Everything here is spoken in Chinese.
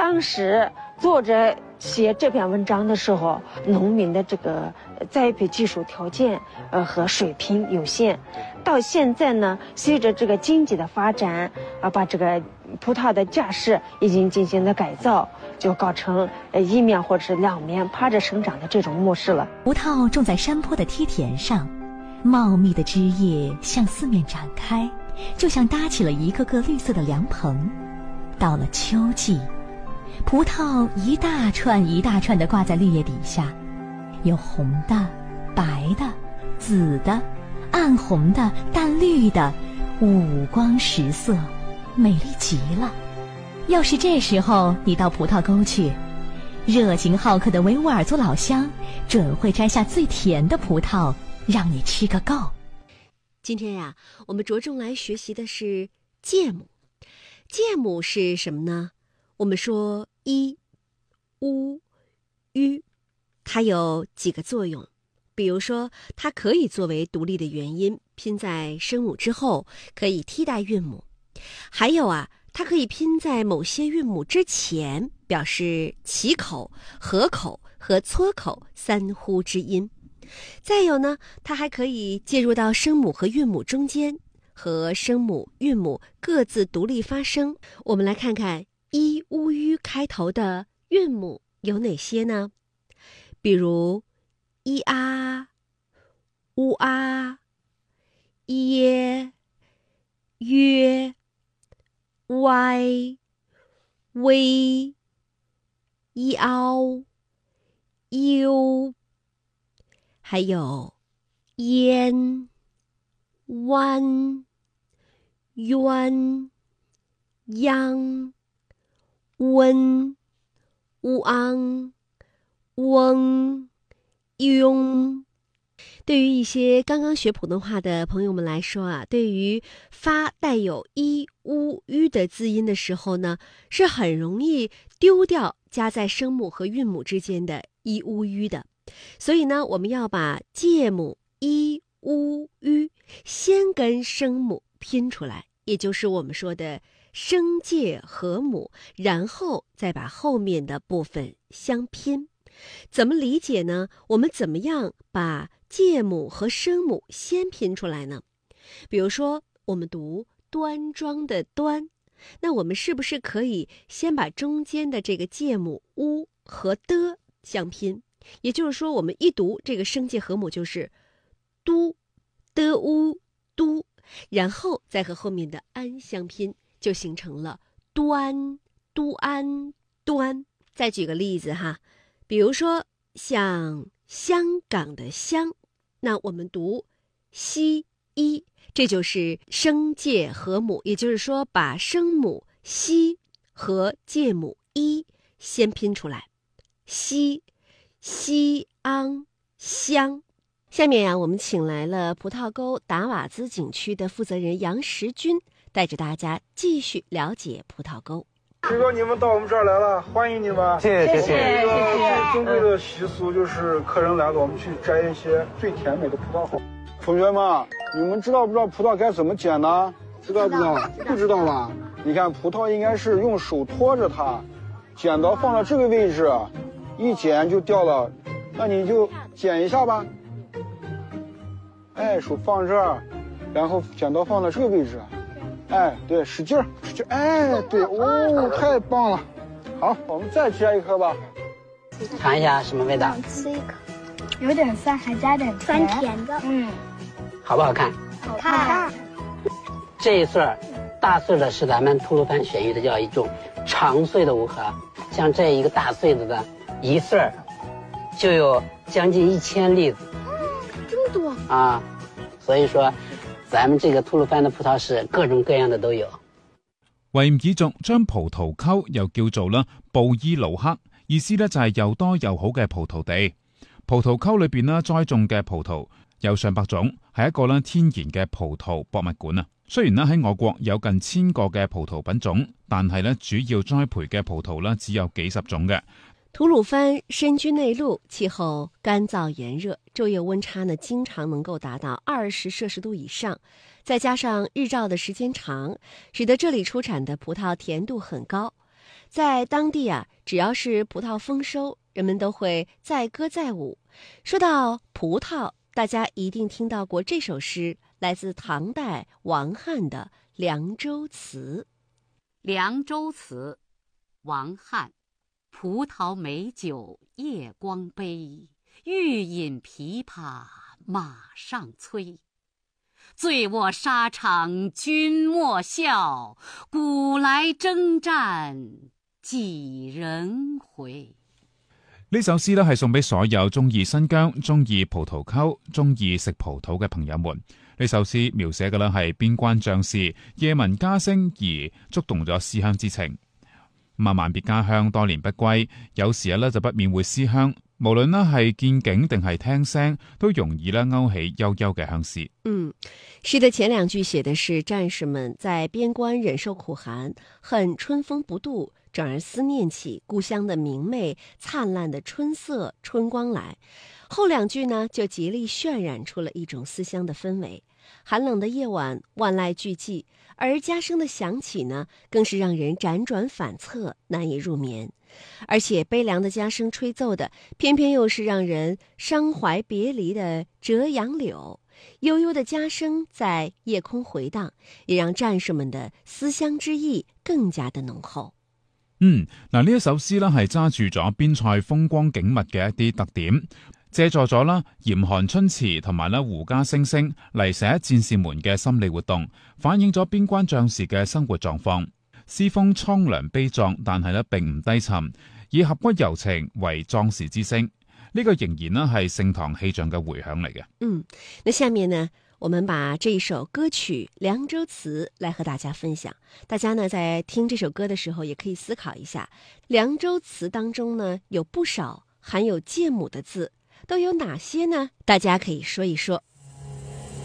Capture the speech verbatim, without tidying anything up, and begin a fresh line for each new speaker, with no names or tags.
当时作者写这篇文章的时候，农民的这个栽培技术条件呃和水平有限，到现在呢，随着这个经济的发展啊，把这个葡萄的架势已经进行了改造，就搞成呃一面或者是两面趴着生长的这种模式了。
葡萄种在山坡的梯田上，茂密的枝叶向四面展开，就像搭起了一个个绿色的凉棚。到了秋季，葡萄一大串一大串地挂在绿叶底下，有红的、白的、紫的、暗红的、淡绿的，五光十色，美丽极了。要是这时候你到葡萄沟去，热情好客的维吾尔族老乡准会摘下最甜的葡萄让你吃个够。
今天呀，我们着重来学习的是介母。介母是什么呢？我们说一、乌、吁，它有几个作用。比如说，它可以作为独立的元音，拼在声母之后，可以替代韵母。还有啊，它可以拼在某些韵母之前，表示起口、合口和撮口三呼之音。再有呢，它还可以介入到声母和韵母中间，和声母、韵母各自独立发声。我们来看看一、乌、吁开头的韵母有哪些呢？比如一啊、乌啊、耶、约、歪、微、一凹、优，还有烟、弯、冤、央、温、乌昂、翁、庸。对于一些刚刚学普通话的朋友们来说啊，对于发带有一、乌、吁的字音的时候呢，是很容易丢掉夹在声母和韵母之间的一、乌、吁的。所以呢，我们要把介母一、乌、吁先跟声母拼出来，也就是我们说的声介合母，然后再把后面的部分相拼。怎么理解呢？我们怎么样把介母和声母先拼出来呢？比如说，我们读端庄的端，那我们是不是可以先把中间的这个介母乌和的相拼？也就是说，我们一读这个声介合母就是都、的乌、都，然后再和后面的安相拼，就形成了端、都安、端。再举个例子哈，比如说像香港的香，那我们读西一，这就是声介合母，也就是说把声母西和介母一先拼出来，西、西安、香。下面呀、啊，我们请来了葡萄沟达瓦兹景区的负责人杨时军，带着大家继续了解葡萄沟。
师哥，你们到我们这儿来了，欢迎你们！
谢谢谢谢
这个最正规的习俗就是客人来了，我们去摘一些最甜美的葡萄后。同学们，你们知道不知道葡萄该怎么捡呢？知道不知道？不知道吧？你看，葡萄应该是用手托着它，剪刀放到这个位置，一剪就掉了。那你就剪一下吧。哎，手放这儿，然后剪刀放到这个位置。哎，对，使劲儿，使劲儿，哎，对，哦，太棒了。好，我们再摘一颗吧。
尝一下什么味道？
吃一口，有点酸，还加点
酸甜的。
嗯，
好不好看？
好看。
这一穗儿大穗的是咱们吐鲁番选育的叫一种长穗的乌合，像这一个大穗子的一穗儿就有将近一千粒子。
这么多
啊，所以說咱們這個吐魯番嘅葡萄是各種各樣的都有。
維吾爾族將葡萄溝又叫做啦布伊魯克，意思咧就係又多又好嘅葡萄地。葡萄溝裏邊咧栽種嘅葡萄有上百種，係一個咧天然嘅葡萄博物館啊。雖然咧喺我國有近千個嘅葡萄品種，但係咧主要栽培嘅葡萄咧只有幾十種嘅。
吐魯番身居內陸，氣候乾燥炎熱，晝夜溫差呢經常能夠達到二十攝氏度以上，再加上日照的時間長，使得這裡出產的葡萄甜度很高。 在当地啊，只要是葡萄丰收，人们都会载歌载舞。说到葡萄，大家一定听到过这首诗，来自唐代王翰的《凉州词》。
《凉州词》，王翰。葡萄美酒夜光杯，欲饮琵琶马上催。醉卧沙场君莫笑，古来征战几人回。
呢首詩呢係送俾所有中意新疆、中意葡萄溝、中意食葡萄嘅朋友們。呢首詩描寫嘅呢係邊關將士夜聞家聲而觸動咗思鄉之情。咁啊，萬別家鄉多年不歸，有時啊咧就不免會思鄉。無論呢係見景定係聽聲，都容易呢勾起悠悠嘅鄉思。
嗯，詩的前兩句寫的是戰士們在邊關忍受苦寒，恨春風不度，轉而思念起故鄉的明媚燦爛的春色春光來。後兩句呢，就極力渲染出了一種思鄉的氛圍。寒冷的夜晚，萬籟俱寂，而家聲的響起呢，更是讓人輾轉反側，難以入眠。而且悲涼的家聲吹奏的，偏偏又是讓人傷懷別離的折楊柳。悠悠的家聲在夜空回盪，也讓戰士們的思鄉之意更加的濃厚。
嗯，嗱呢一首詩呢係揸住咗邊塞風光景物嘅一啲特點，借助咗啦嚴寒春詞同埋咧胡笳聲聲嚟寫戰士們嘅心理活動，反映咗邊關將士嘅生活狀況。詩風蒼涼悲壯，但係咧並唔低沉，以俠骨柔情為壯士之聲。呢、這個仍然呢係盛唐氣象嘅回響嚟嘅。
嗯，那下面呢，我們把這一首歌曲《涼州詞》來和大家分享。大家呢在聽這首歌的時候，也可以思考一下，《涼州詞》當中呢有不少含有借母的字，都有哪些呢？大家可以說一說。